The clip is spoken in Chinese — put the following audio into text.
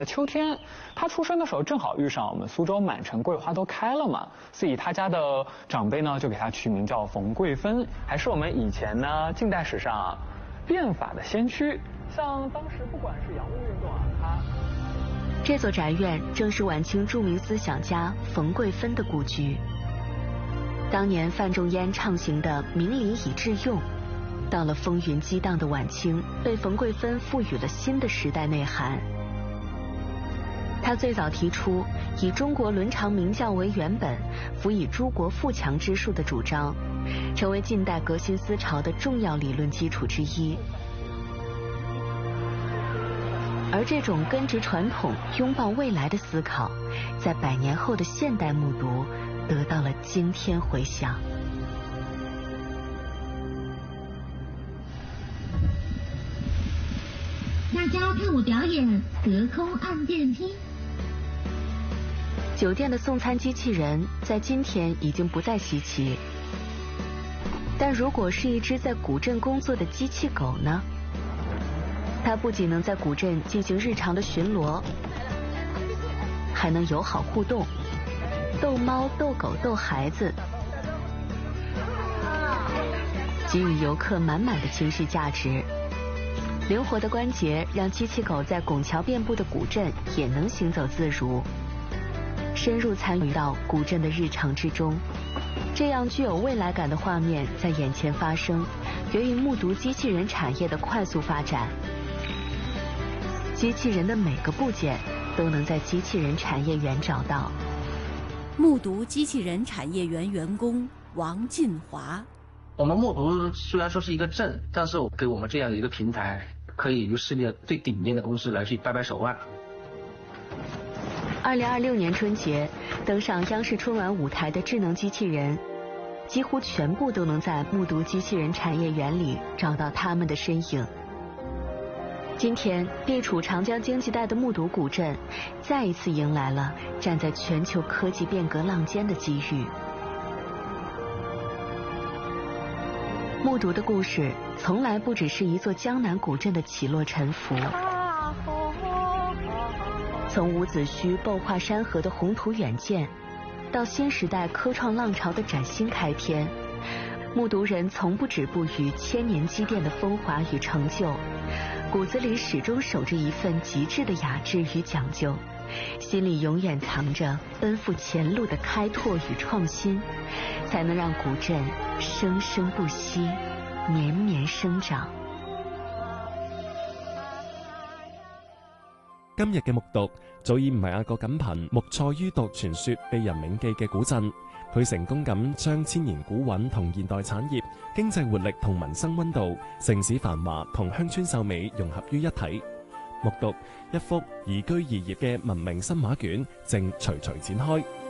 秋天，他出生的时候正好遇上我们苏州满城桂花都开了嘛，所以他家的长辈呢就给他取名叫冯桂芬，还是我们以前呢近代史上变法的先驱。像当时不管是洋务运动啊， 这座宅院正是晚清著名思想家冯桂芬的故居。当年范仲淹畅行的明理以致用，到了风云激荡的晚清，被冯桂芬赋予了新的时代内涵。他最早提出以中国伦常名教为原本，辅以诸国富强之术的主张，成为近代革新思潮的重要理论基础之一。而这种根植传统、拥抱未来的思考，在100年后的现代木渎得到了惊天回响。 大家看我表演隔空按电梯。 酒店的送餐机器人在今天已经不再稀奇，但如果是一只在古镇工作的机器狗呢？它不仅能在古镇进行日常的巡逻，还能友好互动，逗猫、逗狗、逗孩子，给予游客满满的情绪价值。灵活的关节让机器狗在拱桥遍布的古镇也能行走自如，深入参与到古镇的日常之中。这样具有未来感的画面在眼前发生，源于木渎机器人产业的快速发展。机器人的每个部件都能在机器人产业园找到。 木渎机器人产业园员工王进华： 我们木渎虽然说是一个镇，但是给我们这样的一个平台，可以与世界最顶尖的公司来去掰掰手腕。 2026年春节登上央视春晚舞台的智能机器人，几乎全部都能在木渎机器人产业园里找到他们的身影。今天，地处长江经济带的木渎古镇，再一次迎来了站在全球科技变革浪尖的机遇。木渎的故事从来不只是一座江南古镇的起落沉浮，从伍子胥擘画山河的宏图远见，到新时代科创浪潮的崭新开篇，木渎人从不止步于千年积淀的风华与成就，骨子里始终守着一份极致的雅致与讲究，心里永远藏着奔赴前路的开拓与創新，才能讓古鎮生生不息，年年生長。 今日嘅木牘早已唔係一個僅憑木錯於牘傳說被人銘記嘅古鎮，佢成功咁將千年古韻同現代產業、經濟活力同民生溫度、城市繁華同鄉村秀美融合於一體。木牘一幅宜居宜業嘅文明新畫卷正徐徐展開。